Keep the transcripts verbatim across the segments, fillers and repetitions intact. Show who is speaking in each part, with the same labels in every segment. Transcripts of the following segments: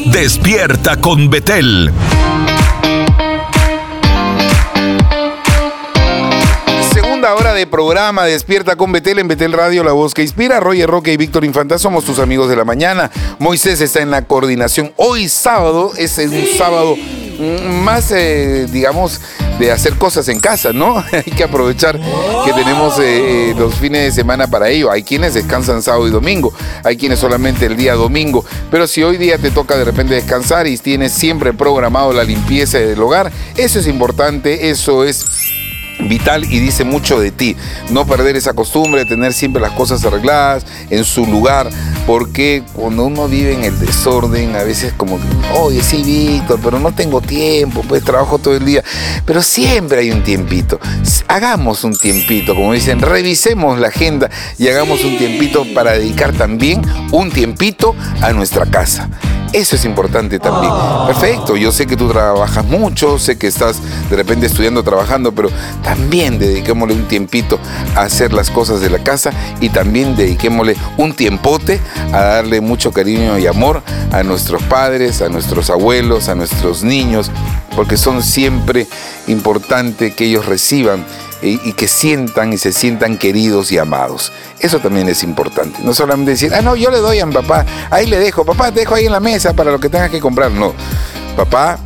Speaker 1: Despierta con Betel.
Speaker 2: Segunda hora de programa Despierta con Betel en Betel Radio, la voz que inspira. Roger Roque y Víctor Infanta somos tus amigos de la mañana. Moisés está en la coordinación. Hoy sábado es un sábado más, eh, digamos, de hacer cosas en casa, ¿no? Hay que aprovechar que tenemos eh, los fines de semana para ello. Hay quienes descansan sábado y domingo, hay quienes solamente el día domingo. Pero si hoy día te toca de repente descansar y tienes siempre programado la limpieza del hogar, eso es importante, eso es vital y dice mucho de ti. No perder esa costumbre de tener siempre las cosas arregladas en su lugar, porque cuando uno vive en el desorden, a veces como que, oye, sí, Víctor, pero no tengo tiempo, pues trabajo todo el día. Pero siempre hay un tiempito. Hagamos un tiempito, como dicen, revisemos la agenda y hagamos un tiempito para dedicar también un tiempito a nuestra casa. Eso es importante también. Perfecto, yo sé que tú trabajas mucho, sé que estás de repente estudiando, trabajando, pero también dediquémosle un tiempito a hacer las cosas de la casa y también dediquémosle un tiempote a darle mucho cariño y amor a nuestros padres, a nuestros abuelos, a nuestros niños, porque son siempre importantes que ellos reciban y, y que sientan y se sientan queridos y amados. Eso también es importante. No solamente decir, ah, no, yo le doy a mi papá, ahí le dejo, papá, te dejo ahí en la mesa para lo que tengas que comprar. No, papá,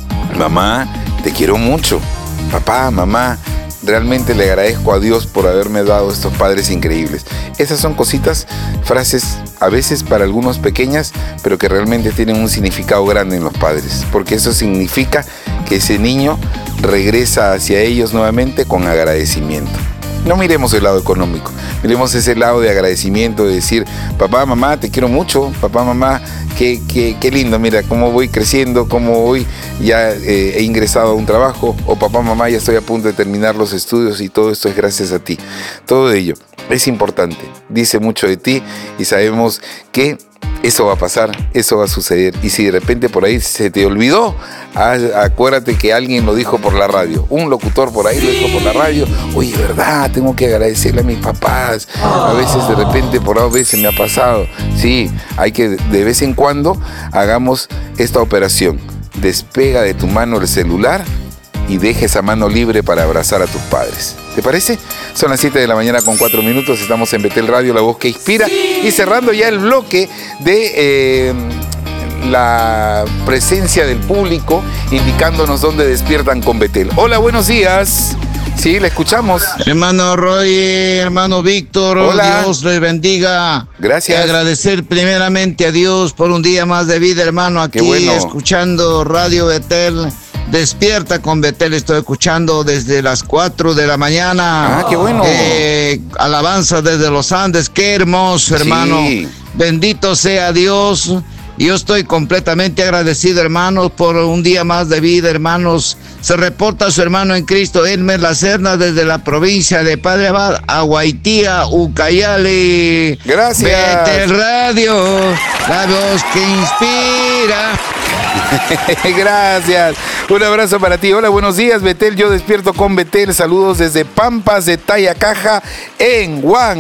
Speaker 2: mamá, te quiero mucho. Papá, mamá, realmente le agradezco a Dios por haberme dado estos padres increíbles. Esas son cositas, frases a veces para algunos pequeñas, pero que realmente tienen un significado grande en los padres, porque eso significa que ese niño regresa hacia ellos nuevamente con agradecimiento. No miremos el lado económico, miremos ese lado de agradecimiento, de decir, papá, mamá, te quiero mucho, papá, mamá, qué, qué, qué lindo, mira cómo voy creciendo, cómo voy, ya eh, he ingresado a un trabajo, o papá, mamá, ya estoy a punto de terminar los estudios y todo esto es gracias a ti. Todo ello es importante, dice mucho de ti y sabemos que eso va a pasar, eso va a suceder. Y si de repente por ahí se te olvidó, acuérdate que alguien lo dijo por la radio. Un locutor por ahí lo dijo por la radio. Oye, ¿verdad? Tengo que agradecerle a mis papás. A veces de repente por a veces me ha pasado. Sí, hay que de vez en cuando hagamos esta operación. Despega de tu mano el celular y deja esa mano libre para abrazar a tus padres. ¿Te parece? Son las siete de la mañana con cuatro minutos. Estamos en Betel Radio, la voz que inspira. Y cerrando ya el bloque de eh, la presencia del público, indicándonos dónde despiertan con Betel. Hola, buenos días. Sí, le escuchamos.
Speaker 3: Hermano Roy, hermano Víctor,
Speaker 2: hola.
Speaker 3: Dios les bendiga.
Speaker 2: Gracias.
Speaker 3: Y agradecer primeramente a Dios por un día más de vida, hermano, aquí
Speaker 2: bueno.
Speaker 3: Escuchando Radio Betel. Despierta con Betel, estoy escuchando desde las cuatro de la mañana.
Speaker 2: Ah, qué bueno.
Speaker 3: Eh, alabanza desde los Andes, qué hermoso, hermano. Sí. Bendito sea Dios. Yo estoy completamente agradecido, hermanos, por un día más de vida, hermanos. Se reporta su hermano en Cristo, Elmer Lacerna, desde la provincia de Padre Abad, Aguaitía, Ucayali.
Speaker 2: Gracias.
Speaker 3: Betel Radio, la voz que inspira.
Speaker 2: Gracias. Un abrazo para ti. Hola, buenos días, Betel. Yo despierto con Betel. Saludos desde Pampas de Tayacaja en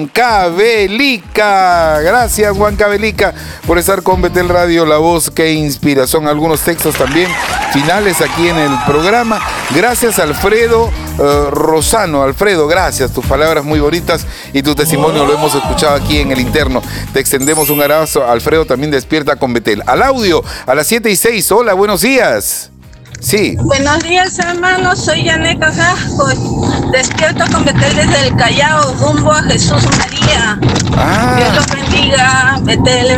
Speaker 2: Huancavelica. Gracias, Huancavelica, por estar con Betel Radio, la voz que inspira. Son algunos textos también finales aquí en el programa. Gracias, Alfredo uh, Rosano. Alfredo, gracias. Tus palabras muy bonitas y tu testimonio lo hemos escuchado aquí en el interno. Te extendemos un abrazo. Alfredo también despierta con Betel. Al audio, a las siete y seis. Hola, buenos días. Sí.
Speaker 4: Buenos días, hermanos. Soy Yaneca Casco. Despierto con Betel desde el Callao, rumbo a Jesús María. Ah. Dios los bendiga, Betel.